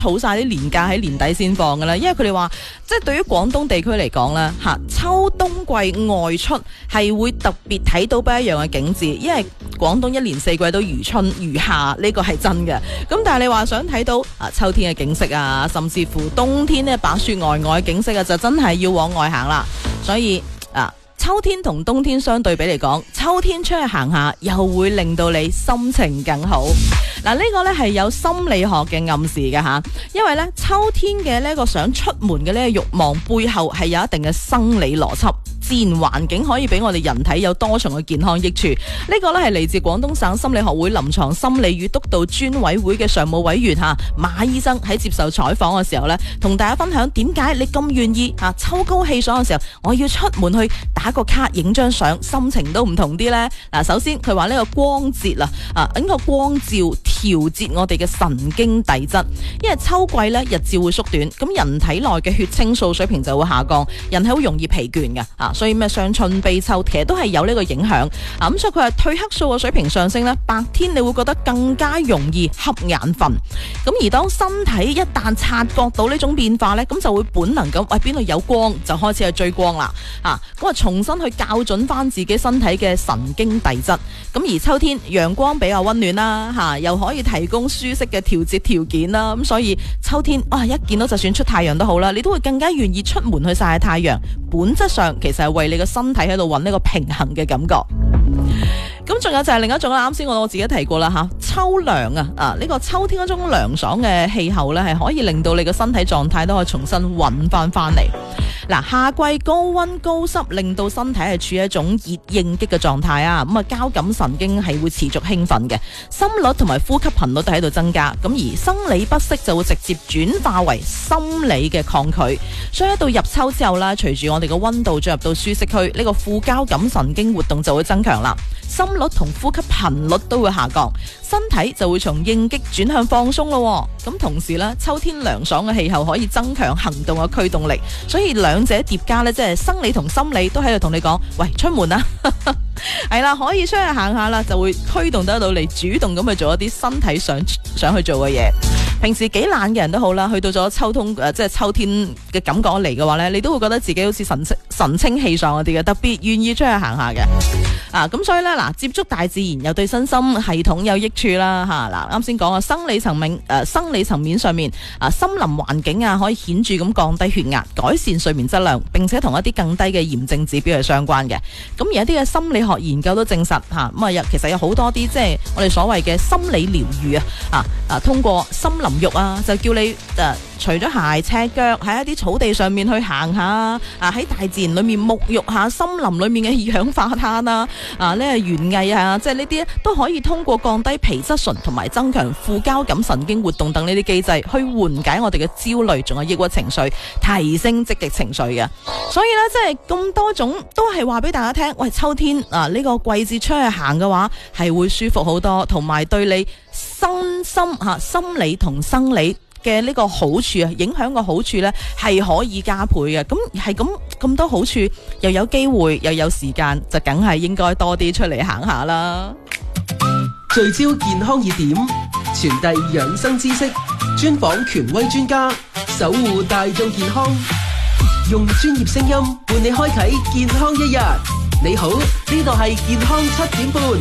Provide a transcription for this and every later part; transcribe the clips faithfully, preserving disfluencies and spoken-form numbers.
儲晒啲年假喺年底先放噶啦，因為佢哋話即係對於廣東地區嚟講咧，吓秋冬季外出係會特別睇到不一樣嘅景致，因為廣東一年四季都如春如夏，呢個係真嘅。咁但係你話想睇到啊秋天嘅景色啊，甚至乎冬天呢白雪皚皚嘅景色啊，就真係要往外行啦。所以啊。秋天同冬天相對比嚟講，秋天出去行下又會令到你心情更好。嗱，呢個呢係有心理學嘅暗示嘅吓，因為呢秋天嘅呢個想出門嘅呢個慾望背後係有一定嘅生理邏輯。自然環境可以俾我哋人體有多重嘅健康益處，呢個呢係嚟自廣東省心理學會臨床心理與督導專委會嘅常務委員吓馬醫生喺接受採訪嘅時候呢，同大家分享點解你咁願意吓秋高氣爽嘅時候，我要出門去打個卡影張相，心情都唔同啲呢。嗱，首先佢話呢個光節啊，啊呢個光照調節我哋嘅神經遞質，因為秋季呢日照會縮短，咁人體內嘅血清素水平就會下降，人係好容易疲倦嘅啊。所以咩傷春悲秋其實都係有呢個影響啊。咁所以佢話褪黑素嘅水平上升呢，白天你會覺得更加容易瞌眼瞓。咁而當身體一旦察覺到呢種變化呢，咁就會本能咁喂邊度有光就開始去追光啦。啊，咁啊重新去校準翻自己身體嘅神經遞質。咁而秋天陽光比較溫暖啦，吓、啊、又可以提供舒適嘅調節條件啦。咁所以秋天哇一見到就算出太陽都好啦，你都會更加願意出門去曬下太陽。本質上其實係為你個身體喺度揾呢個平衡嘅感覺。咁仲有就係另一種啦，啱先我我自己提過啦吓，秋涼啊，啊呢個秋天嗰種涼爽嘅氣候呢，係可以令到你個身體狀態都可以重新揾翻翻嚟。嗱，夏季高溫高濕令到身體係處於一種熱應激嘅狀態啊，咁啊交感神經係會持續興奮嘅，心率同埋呼吸頻率都喺度增加，咁而生理不適就會直接轉化為心理嘅抗拒。所以一到入秋之後啦，隨住我哋嘅溫度進入到舒適區，呢個副交感神經活動就會增強啦，心率同呼吸頻率都會下降，身體就會從應激轉向放鬆咯。咁同時呢，秋天涼爽嘅氣候可以增強行動嘅驅動力，所以兩者疊加呢，即係生理同心理都喺度同你講，喂，出門啦，係啦，可以出去行下啦，就會驅動得到你主動咁去做一啲身體想想去做嘅嘢。平時幾懶嘅人都好啦，去到咗秋冬誒、呃，即係秋天嘅感覺嚟嘅話呢，你都會覺得自己好似神神清氣爽嗰啲嘅，特別願意出去行下嘅。啊，咁所以呢，嗱，接觸大自然又對身心系統有益處啦，吓、啊、嗱，啱先講啊，生理層面誒、呃，生理層面上面啊，森林環境啊，可以顯著咁降低血壓，改善睡眠質量，並且同一啲更低嘅炎症指標係相關嘅。咁而一啲嘅心理學研究都證實吓，咁啊有其實有好多啲即係我哋所謂嘅心理療愈啊，啊啊通過森林浴啊，就叫你誒、呃、除咗鞋赤腳喺一啲草地上面去行下啊，喺大自然裏面沐浴下森林裏面嘅二氧化碳啊，啊呢個園藝啊，即係呢啲都可以通過降低皮質醇同埋增強副交感神經活動等呢啲機制，去緩解我哋嘅焦慮，仲有抑鬱情緒，提升積極情緒嘅。所以呢，即係咁多種都係話俾大家聽，喂，秋天啊呢、這個季節出去行嘅話，係會舒服好多，同埋對你身心吓、啊、心理同生理嘅呢個好處啊，影響個好處呢係可以加倍嘅。咁係咁咁多好處，又有機會又有時間，就梗係應該多啲出嚟行下啦。 聚焦健康熱點，傳遞養生知識，專訪權威專家，守護大眾健康，用專業聲音伴你開啟健康一日。你好，呢度係健康七點半。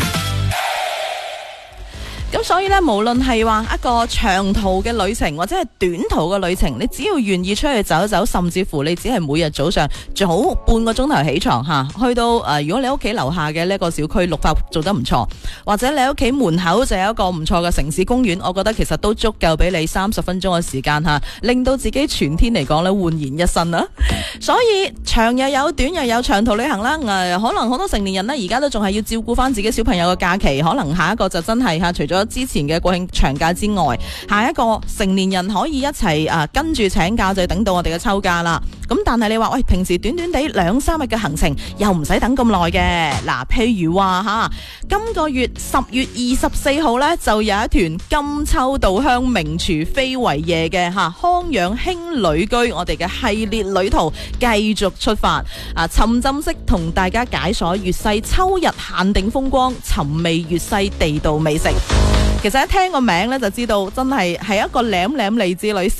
咁所以咧，無論係話一個長途嘅旅程或者係短途嘅旅程，你只要願意出去走一走，甚至乎你只係每日早上早半個鐘頭起床吓，去到誒、呃，如果你屋企樓下嘅呢一個小區綠化做得唔錯，或者你屋企門口就有一個唔錯嘅城市公園，我覺得其實都足夠俾你三十分鐘嘅時間吓，令到自己全天嚟講咧煥然一新啦。所以長又有，短又有，長途旅行啦。誒、呃，可能好多成年人呢，而家都仲係要照顧翻自己小朋友嘅假期，可能下一個就真係吓，除咗之前嘅國慶長假之外，下一個成年人可以一齊啊跟住請假，就等到我哋嘅秋假啦。咁但係你話喂，平時短短地兩三日嘅行程又唔使等咁耐嘅。嗱，譬如話吓，今個月十月二十四號呢，就有一團金秋稻香名廚非遺夜嘅吓康養輕旅居，我哋嘅系列旅途繼續出發啊！沉浸式同大家解鎖粵西秋日限定風光，尋味粵西地道美食。 其實一聽個名咧就知道真係係一個舐舐荔枝女。